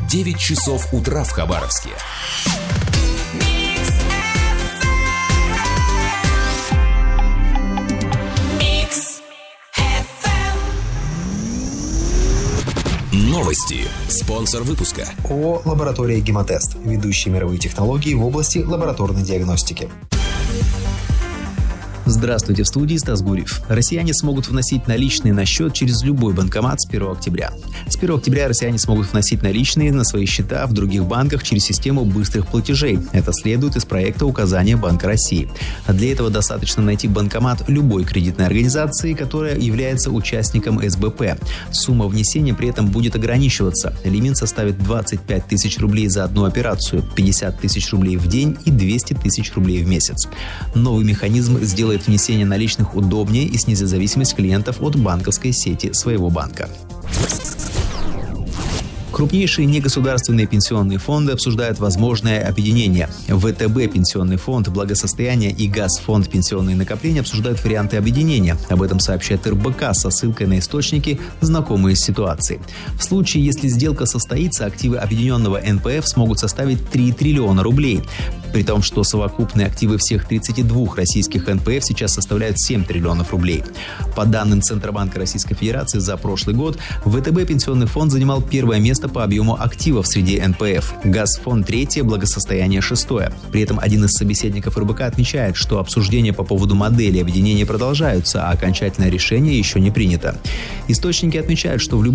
9 часов утра в Хабаровске. Новости. Спонсор выпуска. ООО «Лаборатория Гемотест». Ведущие мировые технологии в области лабораторной диагностики. Здравствуйте, в студии Стас Гурьев. Россияне смогут вносить наличные на счет через любой банкомат с 1 октября. С 1 октября россияне смогут вносить наличные на свои счета в других банках через систему быстрых платежей. Это следует из проекта указания Банка России. Для этого достаточно найти банкомат любой кредитной организации, которая является участником СБП. Сумма внесения при этом будет ограничиваться. Лимит составит 25 тысяч рублей за одну операцию, 50 тысяч рублей в день и 200 тысяч рублей в месяц. Новый механизм сделает внесение наличных удобнее и снизит зависимость клиентов от банковской сети своего банка. Крупнейшие негосударственные пенсионные фонды обсуждают возможное объединение. ВТБ пенсионный фонд благосостояния и Газфонд пенсионные накопления обсуждают варианты объединения. Об этом сообщает РБК со ссылкой на источники, знакомые с ситуацией. В случае, если сделка состоится, активы объединенного НПФ смогут составить 3 триллиона рублей. При том, что совокупные активы всех 32 российских НПФ сейчас составляют 7 триллионов рублей. По данным Центробанка Российской Федерации, за прошлый год ВТБ пенсионный фонд занимал первое место по объему активов среди НПФ. Газфонд третье, благосостояние шестое. При этом один из собеседников РБК отмечает, что обсуждения по поводу модели объединения продолжаются, а окончательное решение еще не принято. Источники отмечают, что в любом